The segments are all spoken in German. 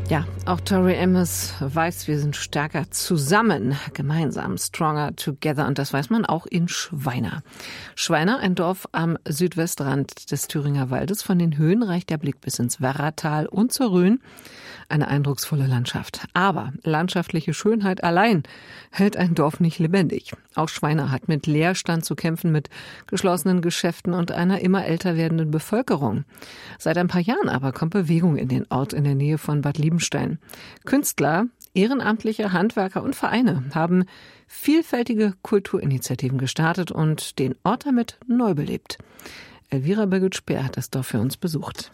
Ja, auch Tori Amos weiß, wir sind stärker zusammen, gemeinsam, stronger together. Und das weiß man auch in Schweina. Schweina, ein Dorf am Südwestrand des Thüringer Waldes. Von den Höhen reicht der Blick bis ins Werratal und zur Rhön. Eine eindrucksvolle Landschaft. Aber landschaftliche Schönheit allein hält ein Dorf nicht lebendig. Auch Schweina hat mit Leerstand zu kämpfen, mit geschlossenen Geschäften und einer immer älter werdenden Bevölkerung. Seit ein paar Jahren aber kommt Bewegung in den Ort in der Nähe von Bad Liebenstein. Künstler, Ehrenamtliche, Handwerker und Vereine haben vielfältige Kulturinitiativen gestartet und den Ort damit neu belebt. Elvira Birgit-Speer hat das Dorf für uns besucht.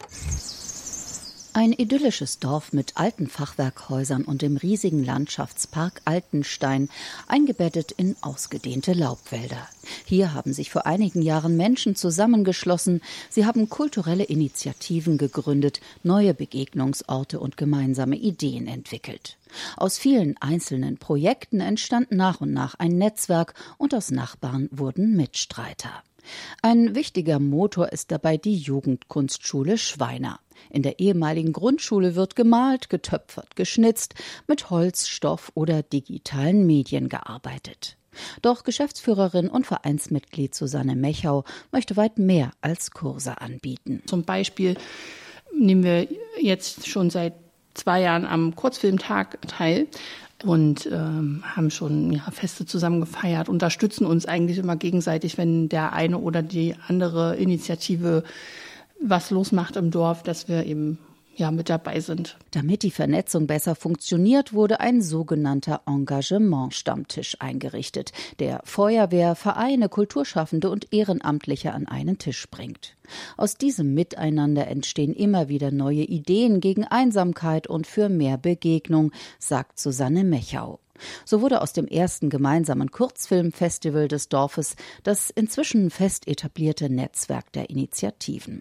Ein idyllisches Dorf mit alten Fachwerkhäusern und dem riesigen Landschaftspark Altenstein, eingebettet in ausgedehnte Laubwälder. Hier haben sich vor einigen Jahren Menschen zusammengeschlossen. Sie haben kulturelle Initiativen gegründet, neue Begegnungsorte und gemeinsame Ideen entwickelt. Aus vielen einzelnen Projekten entstand nach und nach ein Netzwerk und aus Nachbarn wurden Mitstreiter. Ein wichtiger Motor ist dabei die Jugendkunstschule Schweina. In der ehemaligen Grundschule wird gemalt, getöpfert, geschnitzt, mit Holz, Stoff oder digitalen Medien gearbeitet. Doch Geschäftsführerin und Vereinsmitglied Susanne Mechau möchte weit mehr als Kurse anbieten. Zum Beispiel nehmen wir jetzt schon seit 2 Jahren am Kurzfilmtag teil und haben schon Feste zusammen gefeiert, unterstützen uns eigentlich immer gegenseitig, wenn der eine oder die andere Initiative was losmacht im Dorf, dass wir eben mit dabei sind. Damit die Vernetzung besser funktioniert, wurde ein sogenannter Engagement-Stammtisch eingerichtet, der Feuerwehr, Vereine, Kulturschaffende und Ehrenamtliche an einen Tisch bringt. Aus diesem Miteinander entstehen immer wieder neue Ideen gegen Einsamkeit und für mehr Begegnung, sagt Susanne Mechau. So wurde aus dem ersten gemeinsamen Kurzfilmfestival des Dorfes das inzwischen fest etablierte Netzwerk der Initiativen.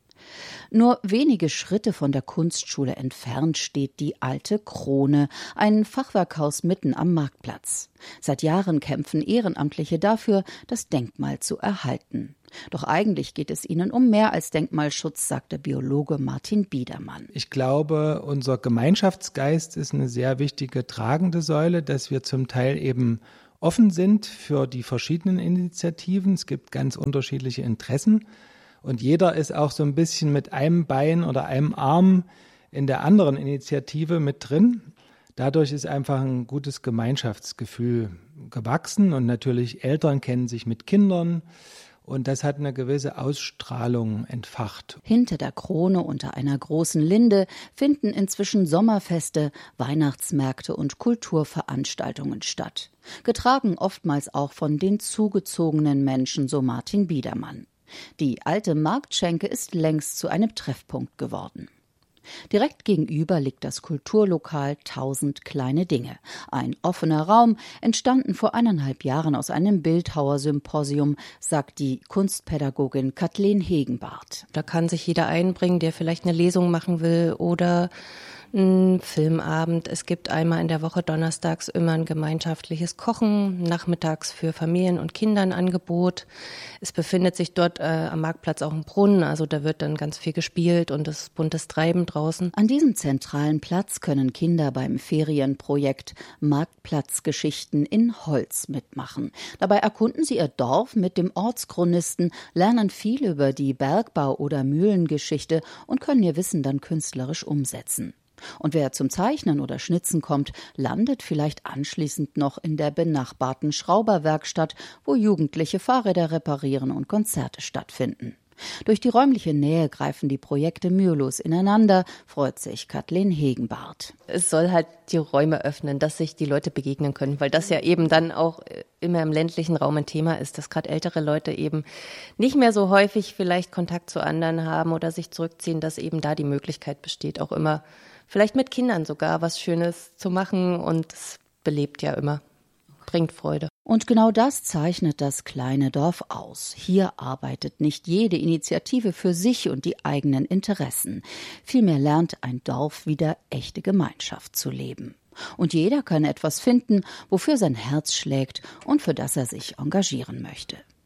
Nur wenige Schritte von der Kunstschule entfernt steht die Alte Krone, ein Fachwerkhaus mitten am Marktplatz. Seit Jahren kämpfen Ehrenamtliche dafür, das Denkmal zu erhalten. Doch eigentlich geht es ihnen um mehr als Denkmalschutz, sagt der Biologe Martin Biedermann. Ich glaube, unser Gemeinschaftsgeist ist eine sehr wichtige tragende Säule, dass wir zum Teil eben offen sind für die verschiedenen Initiativen. Es gibt ganz unterschiedliche Interessen. Und jeder ist auch so ein bisschen mit einem Bein oder einem Arm in der anderen Initiative mit drin. Dadurch ist einfach ein gutes Gemeinschaftsgefühl gewachsen. Und natürlich Eltern kennen sich mit Kindern. Und das hat eine gewisse Ausstrahlung entfacht. Hinter der Krone unter einer großen Linde finden inzwischen Sommerfeste, Weihnachtsmärkte und Kulturveranstaltungen statt. Getragen oftmals auch von den zugezogenen Menschen, so Martin Biedermann. Die alte Marktschenke ist längst zu einem Treffpunkt geworden. Direkt gegenüber liegt das Kulturlokal 1000 kleine Dinge. Ein offener Raum, entstanden vor 1,5 Jahren aus einem Bildhauersymposium, sagt die Kunstpädagogin Kathleen Hegenbarth. Da kann sich jeder einbringen, der vielleicht eine Lesung machen will oder einen Filmabend. Es gibt einmal in der Woche donnerstags immer ein gemeinschaftliches Kochen, nachmittags für Familien und Kinder ein Angebot. Es befindet sich dort am Marktplatz auch ein Brunnen, also da wird dann ganz viel gespielt und es ist buntes Treiben draußen. An diesem zentralen Platz können Kinder beim Ferienprojekt Marktplatzgeschichten in Holz mitmachen. Dabei erkunden sie ihr Dorf mit dem Ortschronisten, lernen viel über die Bergbau- oder Mühlengeschichte und können ihr Wissen dann künstlerisch umsetzen. Und wer zum Zeichnen oder Schnitzen kommt, landet vielleicht anschließend noch in der benachbarten Schrauberwerkstatt, wo Jugendliche Fahrräder reparieren und Konzerte stattfinden. Durch die räumliche Nähe greifen die Projekte mühelos ineinander, freut sich Kathleen Hegenbarth. Es soll halt die Räume öffnen, dass sich die Leute begegnen können, weil das ja eben dann auch immer im ländlichen Raum ein Thema ist, dass gerade ältere Leute eben nicht mehr so häufig vielleicht Kontakt zu anderen haben oder sich zurückziehen, dass eben da die Möglichkeit besteht, auch immer vielleicht mit Kindern sogar was Schönes zu machen und es belebt ja immer, bringt Freude. Und genau das zeichnet das kleine Dorf aus. Hier arbeitet nicht jede Initiative für sich und die eigenen Interessen. Vielmehr lernt ein Dorf wieder echte Gemeinschaft zu leben. Und jeder kann etwas finden, wofür sein Herz schlägt und für das er sich engagieren möchte.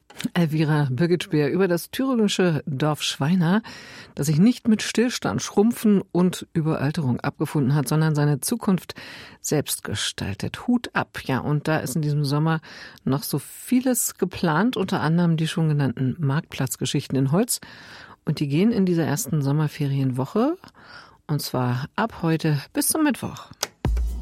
Elvira Birgit-Speer über das thüringische Dorf Schweina, das sich nicht mit Stillstand, Schrumpfen und Überalterung abgefunden hat, sondern seine Zukunft selbst gestaltet. Hut ab. Ja, und da ist in diesem Sommer noch so vieles geplant, unter anderem die schon genannten Marktplatzgeschichten in Holz. Und die gehen in dieser ersten Sommerferienwoche, und zwar ab heute bis zum Mittwoch.